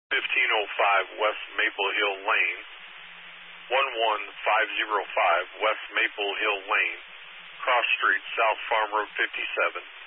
1505 West Maple Hill Lane, 11505 West Maple Hill Lane, Cross Street, South Farm Road 57.